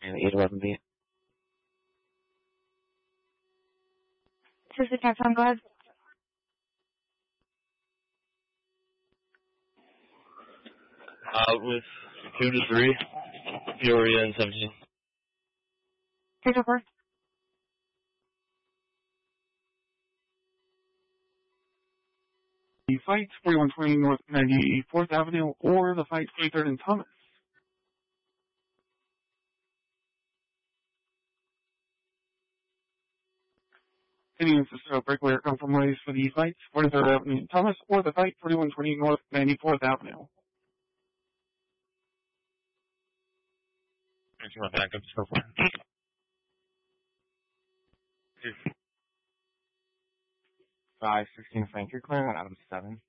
and 811B. 265, Tom, go ahead. Out with 2 to 3. Peoria and 17. 304. The fight's 4120 North 94th Avenue, or the fight's 43rd and Thomas. Any instances of breakaway or compromise for the fight's 43rd Avenue and Thomas, or the fight 4120 North 94th Avenue. If you want backup, just go for it. 516 Frank, you're clearing on Adam 7.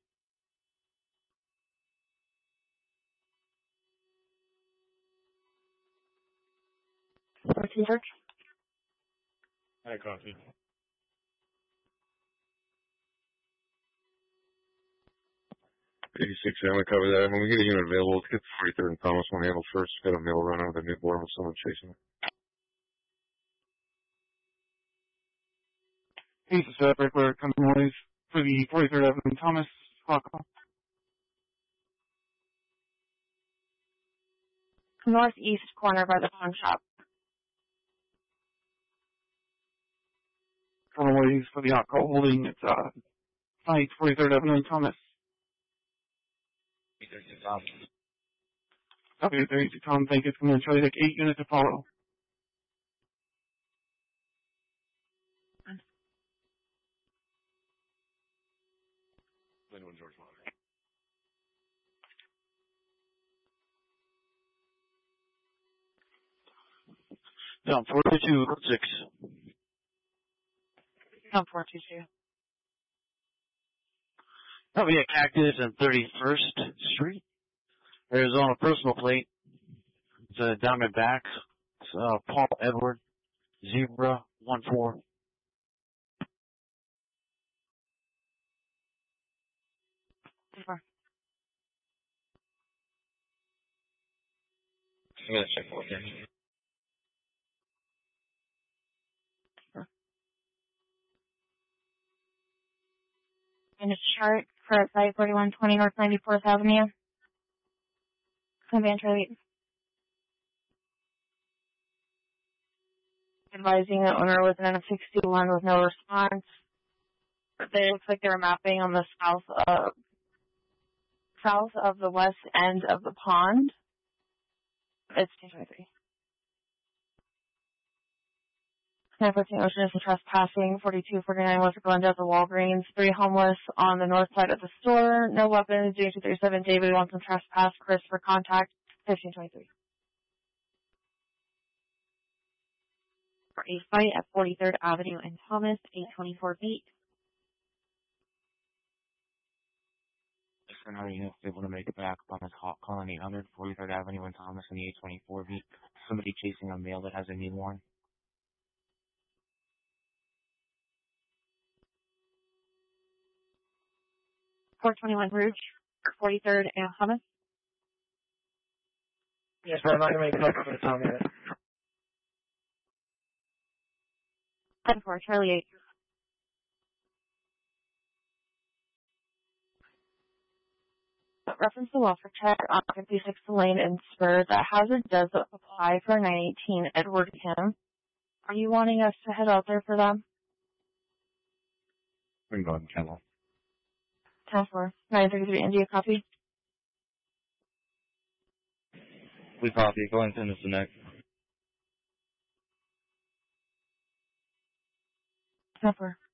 14 search. I copy. 86, I'm going to cover that. When we get a unit available, let's get the 43rd and Thomas one handled first. Got a mail run out of the newborn with someone chasing it. Cases of breakaway or compromise for the 43rd Avenue and Thomas. Rocco. Northeast corner by the pawn shop. Compromise for the alcohol holding. It's fight 43rd Avenue and Thomas. 32 Tom. Copy 32 Tom. Thank you. It's going to try to take 8 units to follow. Anyone, George Monitor. Tom, 42, 6. Tom, 422. That'll be at Cactus and 31st Street. Arizona personal plate. It's a Diamondbacks. It's Paul Edward, Zebra, 14. Super. I'm going to check 14. And a chart for site 4120 North 94th Avenue. It's going to be on trade. Advising the owner was in a 61 with no response. It looks like they were mapping on the south of the west end of the pond. It's 223. 914 Ocean is trespassing. 4249 West Glendale to Walgreens. 3 homeless on the north side of the store. No weapons. Doing 237 David wants some trespass. Chris for contact. 1523. For a fight at 43rd Avenue and Thomas. 824 feet. Just for another unit able to make it back on this hot calling 800, 43rd Avenue and Thomas in the 824 beat. Somebody chasing a male that has a newborn. 421 Rouge, 43rd and Thomas. Yes, but I'm not going to make it up for the time yet. 10-4, Charlie 8. Reference the welfare check on 56th Lane and Spur. The hazard does apply for 918 Edward Kim. Are you wanting us to head out there for them? We can go ahead and cancel. 10-4, 933 India, copy. We copy. Go ahead and send us the next. 10-4.